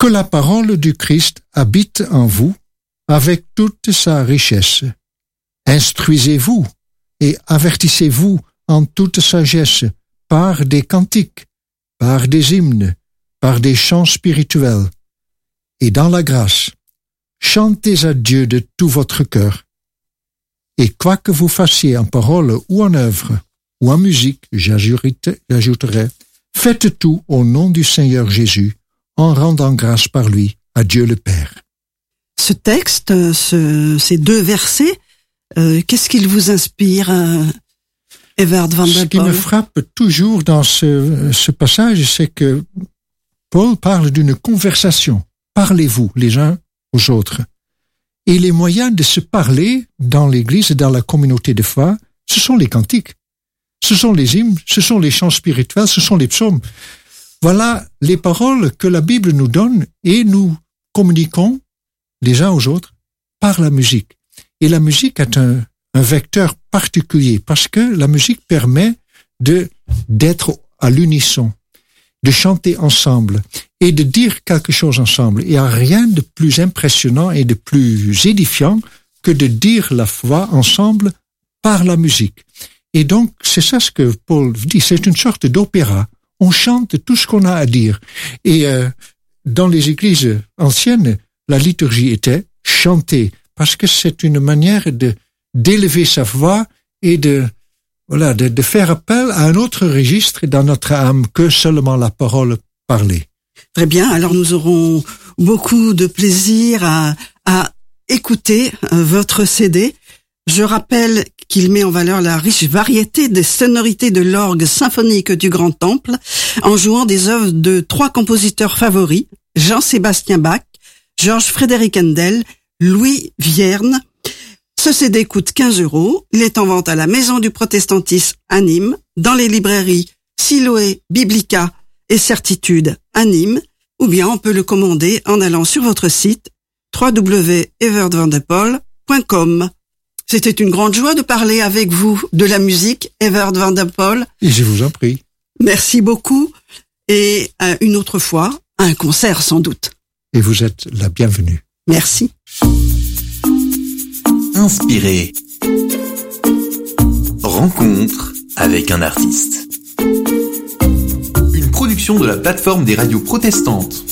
Que la parole du Christ habite en vous avec toute sa richesse. Instruisez-vous et avertissez-vous en toute sagesse par des cantiques, par des hymnes, par des chants spirituels. Et dans la grâce, chantez à Dieu de tout votre cœur. Et quoi que vous fassiez en parole ou en œuvre, ou en musique, j'ajouterai, faites tout au nom du Seigneur Jésus, en rendant grâce par lui à Dieu le Père. Ce texte, ces 2 versets, qu'est-ce qu'il vous inspire, Evert van der Pol? Ce qui me frappe toujours dans ce passage, c'est que Paul parle d'une conversation. Parlez-vous les uns aux autres. Et les moyens de se parler dans l'Église et dans la communauté de foi, ce sont les cantiques, ce sont les hymnes, ce sont les chants spirituels, ce sont les psaumes. Voilà les paroles que la Bible nous donne et nous communiquons les uns aux autres par la musique. Et la musique est un vecteur particulier parce que la musique permet d'être à l'unisson, de chanter ensemble et de dire quelque chose ensemble. Il n'y a rien de plus impressionnant et de plus édifiant que de dire la foi ensemble par la musique. Et donc, c'est ça ce que Paul dit, c'est une sorte d'opéra. On chante tout ce qu'on a à dire. Et dans les églises anciennes, la liturgie était chanter, parce que c'est une manière d'élever sa voix et de faire appel à un autre registre dans notre âme que seulement la parole parlée. Très bien, alors nous aurons beaucoup de plaisir à écouter votre CD. Je rappelle qu'il met en valeur la riche variété des sonorités de l'orgue symphonique du Grand Temple en jouant des œuvres de 3 compositeurs favoris, Jean-Sébastien Bach, Georges Frédéric Handel, Louis Vierne. Ce CD coûte 15 €. Il est en vente à la Maison du Protestantisme à Nîmes, dans les librairies Siloé, Biblica et Certitude à Nîmes, ou bien on peut le commander en allant sur votre site www.evertvanderpol.com. C'était une grande joie de parler avec vous de la musique, Evert van der Pol. Et je vous en prie. Merci beaucoup. Et une autre fois, à un concert sans doute. Et vous êtes la bienvenue. Merci. Inspiré. Rencontre avec un artiste. Une production de la plateforme des radios protestantes.